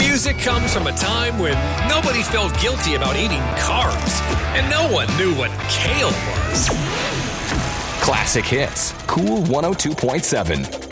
music comes from a time when nobody felt guilty about eating carbs, and no one knew what kale was. Classic Hits, Cool 102.7.